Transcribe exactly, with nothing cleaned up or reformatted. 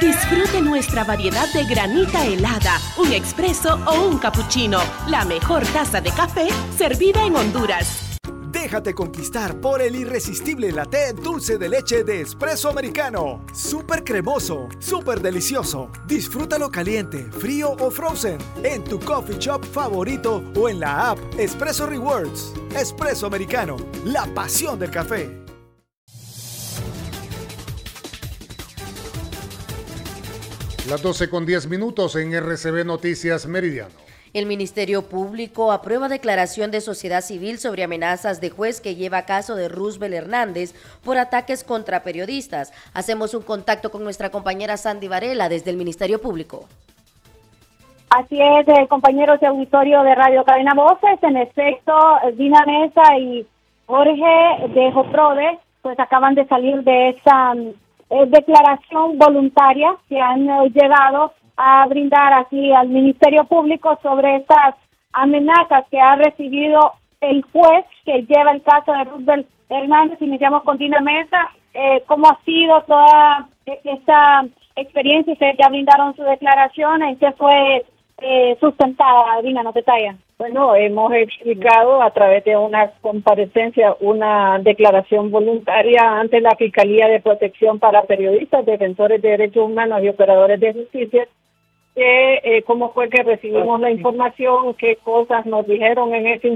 Disfrute nuestra variedad de granita helada, un expreso o un cappuccino. La mejor taza de café servida en Honduras. Déjate conquistar por el irresistible latte dulce de leche de Espresso Americano. Súper cremoso, súper delicioso. Disfrútalo caliente, frío o frozen en tu coffee shop favorito o en la app Espresso Rewards. Espresso Americano, la pasión del café. Las doce con diez minutos en R C B Noticias Meridiano. El Ministerio Público aprueba declaración de sociedad civil sobre amenazas de juez que lleva caso de Roosevelt Hernández por ataques contra periodistas. Hacemos un contacto con nuestra compañera Sandy Varela desde el Ministerio Público. Así es, eh, compañeros de auditorio de Radio Cadena Voces. En efecto, Dina Mesa y Jorge de Joprode pues acaban de salir de esa eh, declaración voluntaria que han eh, llegado a brindar aquí al Ministerio Público sobre estas amenazas que ha recibido el juez que lleva el caso de Roosevelt Hernández. Iniciamos con Dina Mesa. Eh, ¿Cómo ha sido toda esta experiencia? Ustedes ya brindaron su declaración. ¿En qué fue eh, sustentada? Dina, no te talla. Bueno, hemos explicado a través de una comparecencia, una declaración voluntaria ante la Fiscalía de Protección para Periodistas, Defensores de Derechos Humanos y Operadores de Justicia, que eh, cómo fue que recibimos la información, qué cosas nos dijeron en ese